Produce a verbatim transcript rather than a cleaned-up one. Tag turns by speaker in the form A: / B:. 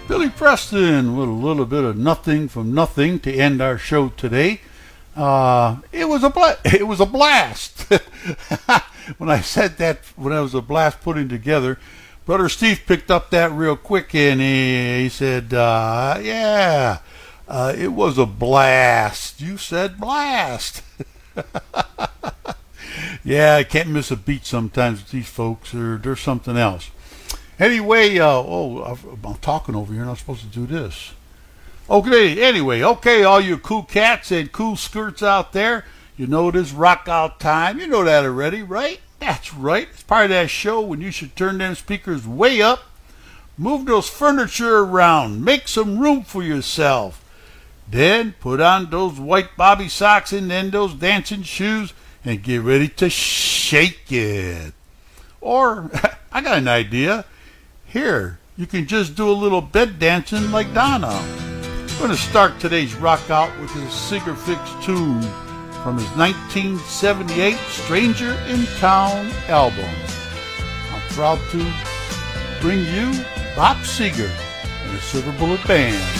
A: Billy Preston with a little bit of Nothing from Nothing to end our show today. Uh, it was a bla- it was a blast. When I said that, when I was a blast putting together, Brother Steve picked up that real quick, and he, he said, uh, yeah, uh, it was a blast. You said blast. Yeah, I can't miss a beat sometimes with these folks, or there's something else. Anyway, uh, oh, I'm talking over here, I'm not supposed to do this. Okay, anyway, okay, all you cool cats and cool skirts out there, you know it is rock out time. You know that already, right? That's right. It's part of that show when you should turn them speakers way up, move those furniture around, make some room for yourself. Then put on those white bobby socks and then those dancing shoes and get ready to shake it. Or, I got an idea. Here, you can just do a little bed dancing like Donna. I'm going to start today's rock out with his Sigur Fix tune from his nineteen seventy-eight Stranger in Town album. I'm proud to bring you Bob Seger and the Silver Bullet Band.